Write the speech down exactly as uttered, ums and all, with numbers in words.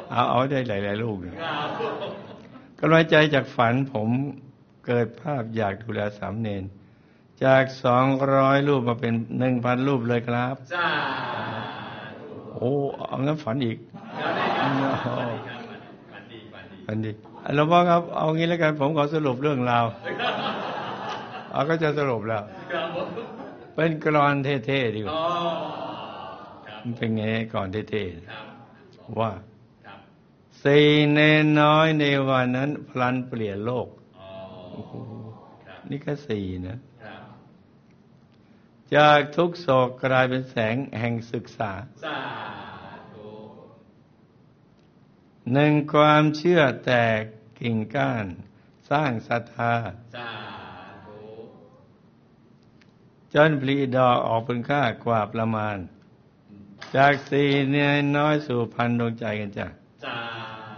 เอาเอาได้หลายๆลูกกำลังใจจากฝันผมเกิดภาพอยากดูแลสามเณรจากสองร้อยรูปมาเป็นหนึ่งพันรูปเลยครับจ้าโอ้เอางั้นฝันอีกฝันดีฝันดีหลวงพ่อครับเอางี้แล้วกันผมขอสรุปเรื่องราวเอาก็จะสรุปแล้วเป็นกลอนเท่ๆดีกว่ามันเป็นไงก่อนเท่ๆว่าสี่เนนน้อยในวันนั้นพลันเปลี่ยนโลกนี่ก็สี่นะจากทุกโศกกลายเป็นแสงแห่งศึกษาหนึ่งความเชื่อแตกกิ่งก้านสร้างศรัทธาจนผลิดอกออกเป็นค่ากว่าประมาณจากสี่เนนน้อยสู่พันดวงใจกันจ้ะ